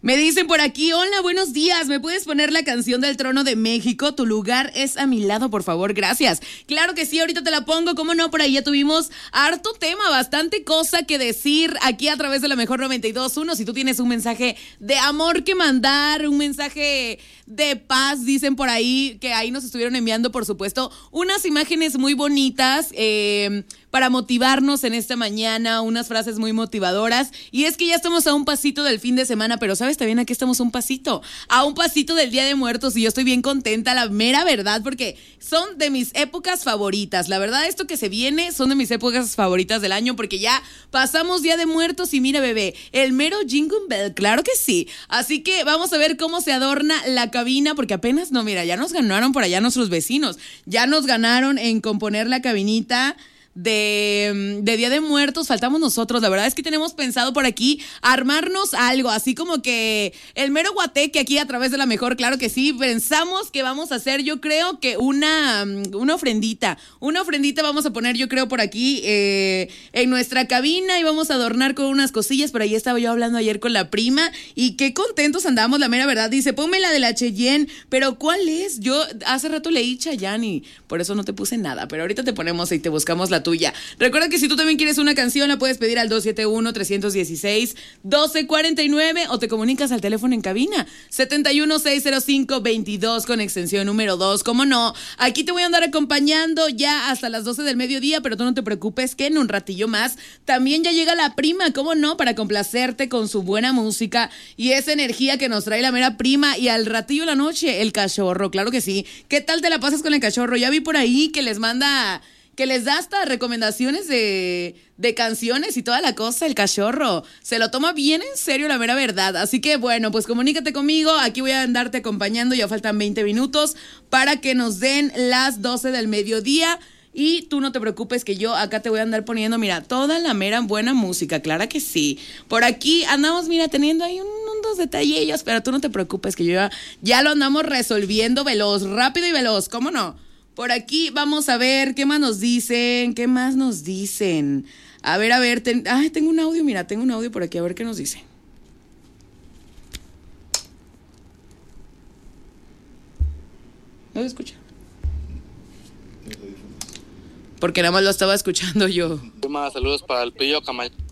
Me dicen por aquí, hola, buenos días, ¿me puedes poner la canción del Trono de México? Tu lugar es a mi lado, por favor, gracias. Claro que sí, ahorita te la pongo, cómo no, por ahí ya tuvimos harto tema, bastante cosa que decir aquí a través de la Mejor 92.1. Si tú tienes un mensaje de amor que mandar, un mensaje de paz, dicen por ahí, que ahí nos estuvieron enviando, por supuesto, unas imágenes muy bonitas, para motivarnos en esta mañana, unas frases muy motivadoras. Y es que ya estamos a un pasito del fin de semana, pero ¿sabes también a qué estamos a un pasito del Día de Muertos? Y yo estoy bien contenta, la mera verdad, porque son de mis épocas favoritas. La verdad, esto que se viene son de mis épocas favoritas del año, porque ya pasamos Día de Muertos y mira, bebé, el mero Jingle Bell, claro que sí. Así que vamos a ver cómo se adorna la cabina, porque apenas, no, mira, ya nos ganaron por allá nuestros vecinos, ya nos ganaron en componer la cabinita de Día de Muertos. Faltamos nosotros. La verdad es que tenemos pensado por aquí armarnos algo, así como que el mero guateque aquí a través de la Mejor, claro que sí. Pensamos que vamos a hacer, yo creo que una ofrendita vamos a poner, yo creo, por aquí en nuestra cabina, y vamos a adornar con unas cosillas. Por ahí estaba yo hablando ayer con la prima y qué contentos andamos, la mera verdad. Dice, ponme la de la Cheyenne, pero ¿cuál es? Yo hace rato leí Chayanne y por eso no te puse nada, pero ahorita te ponemos y te buscamos la tuya. Recuerda que si tú también quieres una canción, la puedes pedir al 271-316-1249 o te comunicas al teléfono en cabina 7160522 con extensión número 2. ¿Cómo no? Aquí te voy a andar acompañando ya hasta las 12 del mediodía, pero tú no te preocupes que en un ratillo más también ya llega la prima, ¿cómo no? Para complacerte con su buena música y esa energía que nos trae la mera prima, y al ratillo de la noche el cachorro, claro que sí. ¿Qué tal te la pasas con el cachorro? Ya vi por ahí que les da hasta recomendaciones de canciones y toda la cosa. El cachorro se lo toma bien en serio, la mera verdad. Así que bueno, pues comunícate conmigo, aquí voy a andarte acompañando. Ya faltan 20 minutos para que nos den las 12 del mediodía. Y tú no te preocupes que yo acá te voy a andar poniendo, mira, toda la mera buena música, claro que sí. Por aquí andamos, mira, teniendo ahí dos detallillos, pero tú no te preocupes que yo ya lo andamos resolviendo veloz, rápido y veloz, ¿cómo no? Por aquí vamos a ver qué más nos dicen, A ver, tengo un audio, mira, tengo un audio por aquí, a ver qué nos dice. ¿No se escucha? Porque nada más lo estaba escuchando yo. Saludos para el Pillo Camacho.